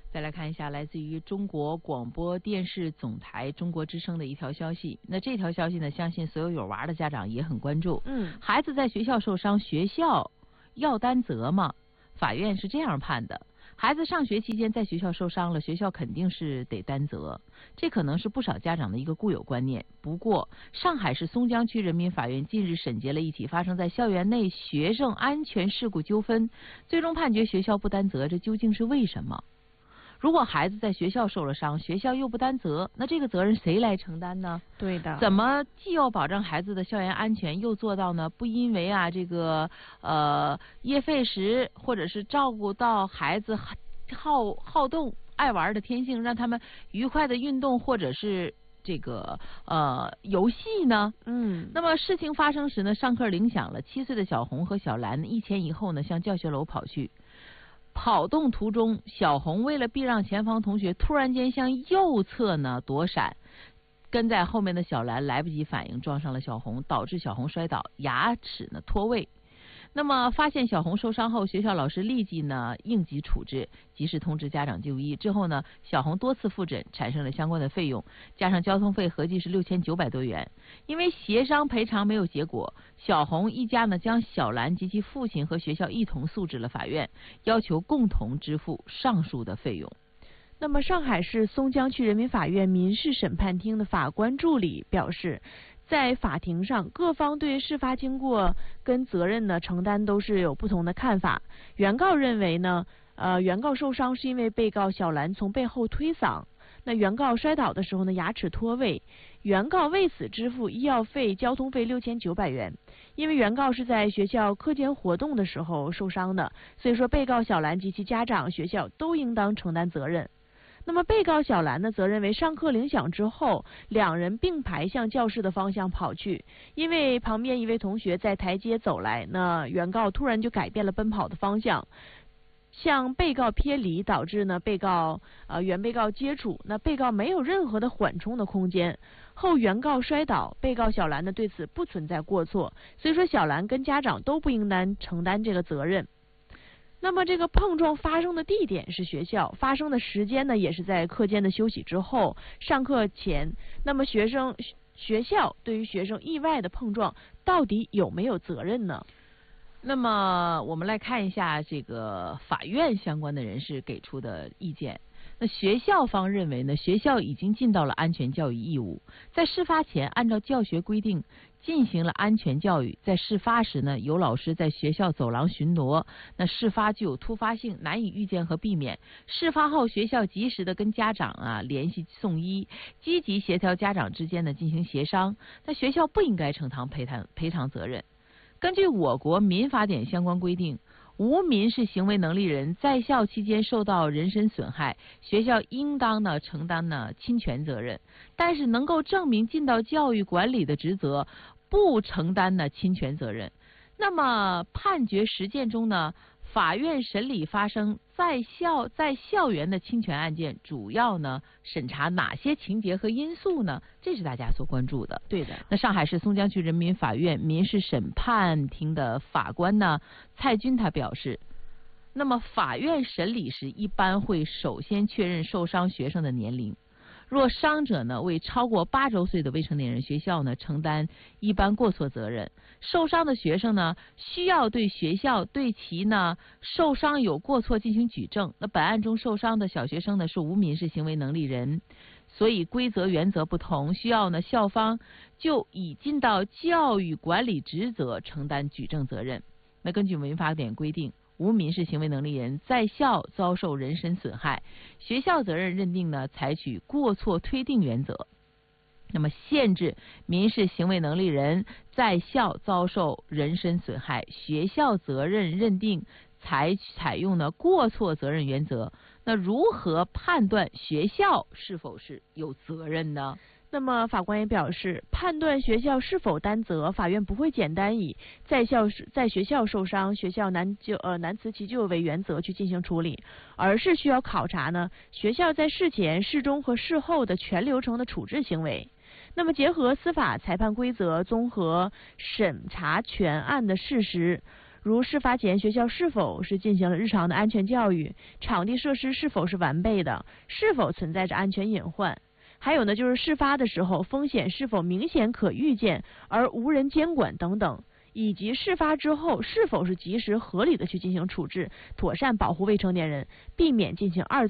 再来看一下来自于中国广播电视总台中国之声的一条消息。那这条消息呢，相信所有有娃的家长也很关注。孩子在学校受伤，学校要担责吗？法院是这样判的。孩子上学期间在学校受伤了，学校肯定是得担责，这可能是不少家长的一个固有观念。不过，上海市松江区人民法院近日审结了一起发生在校园内学生安全事故纠纷，最终判决学校不担责，这究竟是为什么？如果孩子在学校受了伤，学校又不担责，那这个责任谁来承担呢？ 对的。怎么既要保障孩子的校园安全，又做到呢不因为这个噎废食，或者是照顾到孩子好动爱玩的天性，让他们愉快的运动，或者是这个游戏呢？那么事情发生时呢，上课铃响了，7岁的小红和小兰一前一后呢向教学楼跑去。跑动途中，小红为了避让前方同学，突然间向右侧呢躲闪，跟在后面的小兰来不及反应，撞上了小红，导致小红摔倒，牙齿呢脱位。那么发现小红受伤后，学校老师立即呢应急处置，及时通知家长就医。之后呢，小红多次复诊，产生了相关的费用，加上交通费合计是6900多元。因为协商赔偿没有结果，小红一家呢将小兰及其父亲和学校一同诉至了法院，要求共同支付上述的费用。 那么上海市松江区人民法院民事审判厅的法官助理表示，在法庭上，各方对事发经过跟责任呢承担都是有不同的看法。原告认为呢，原告受伤是因为被告小兰从背后推搡，那原告摔倒的时候呢牙齿脱位，原告为此支付医药费、交通费6900元。因为原告是在学校课间活动的时候受伤的，所以说被告小兰及其家长、学校都应当承担责任。那么被告小兰呢，则认为上课铃响之后，两人并排向教室的方向跑去，因为旁边一位同学在台阶走来，那原告突然就改变了奔跑的方向，向被告偏离，导致呢原被告接触，那被告没有任何的缓冲的空间，后原告摔倒，被告小兰呢对此不存在过错，所以说小兰跟家长都不应当承担这个责任。那么这个碰撞发生的地点是学校，发生的时间呢也是在课间的休息之后，上课前。那么学校对于学生意外的碰撞到底有没有责任呢？ 那么我们来看一下这个法院相关的人士给出的意见。那学校方认为呢，学校已经尽到了安全教育义务，在事发前按照教学规定进行了安全教育。在事发时呢，有老师在学校走廊巡逻，那事发具有突发性，难以预见和避免。事发后，学校及时的跟家长联系送医，积极协调家长之间的进行协商。那学校不应该承担赔偿责任。根据我国民法典相关规定，无民事行为能力人在校期间受到人身损害，学校应当呢承担呢侵权责任，但是能够证明尽到教育管理的职责，不承担呢侵权责任。那么判决实践中呢，法院审理发生在校园的侵权案件，主要呢审查哪些情节和因素呢？这是大家所关注的。 对的。 那上海市松江区人民法院民事审判庭的法官呢蔡军他表示，那么法院审理时一般会首先确认受伤学生的年龄。若伤者呢为超过8周岁的未成年人，学校呢承担一般过错责任。受伤的学生呢需要对学校对其呢受伤有过错进行举证。那本案中受伤的小学生呢是无民事行为能力人，所以规则原则不同，需要呢校方就已尽到教育管理职责承担举证责任。那根据民法典规定，无民事行为能力人在校遭受人身损害，学校责任认定呢采取过错推定原则。那么限制民事行为能力人在校遭受人身损害，学校责任认定采用呢过错责任原则。那如何判断学校是否是有责任呢？ 那么法官也表示，判断学校是否担责，法院不会简单以在学校受伤，学校难辞其咎为原则去进行处理，而是需要考察呢学校在事前、事中和事后的全流程的处置行为。那么结合司法裁判规则，综合审查全案的事实， 如事发前学校是否是进行了日常的安全教育，场地设施是否是完备的，是否存在着安全隐患。还有呢，就是事发的时候风险是否明显可预见而无人监管等等，以及事发之后是否是及时合理的去进行处置，妥善保护未成年人，避免进行二